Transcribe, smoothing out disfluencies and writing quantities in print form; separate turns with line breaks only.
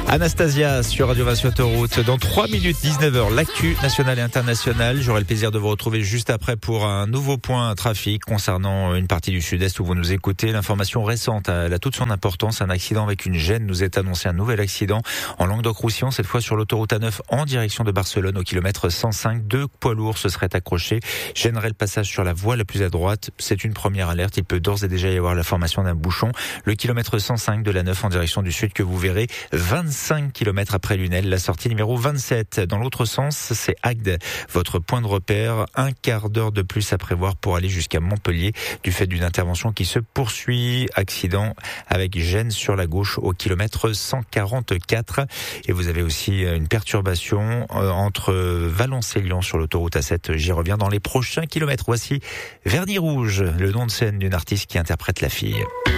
Anastasia sur Radio Vinci Autoroute. Dans 3 minutes, 19h, l'actu nationale et internationale. J'aurai le plaisir de vous retrouver juste après pour un nouveau point trafic concernant une partie du sud-est où vous nous écoutez. L'information récente, elle a toute son importance. Un accident avec une gêne nous est annoncé. Un nouvel accident en Languedoc-Roussillon, cette fois sur l'autoroute A9 en direction de Barcelone au kilomètre 105. 2 poids lourds se seraient accrochés, gêneraient le passage sur la voie la plus à droite. C'est une première alerte. Il peut d'ores et déjà y avoir la formation d'un bouchon. Le kilomètre 105 de l'A9 en direction du sud que vous verrez 25 km après Lunel, la sortie numéro 27. Dans l'autre sens, c'est Agde, votre point de repère. Un quart d'heure de plus à prévoir pour aller jusqu'à Montpellier du fait d'une intervention qui se poursuit. Accident avec gêne sur la gauche au kilomètre 144. Et vous avez aussi une perturbation entre Valence et Lyon sur l'autoroute A7. J'y reviens dans les prochains kilomètres. Voici Vernis Rouge, le nom de scène d'une artiste qui interprète La Fille.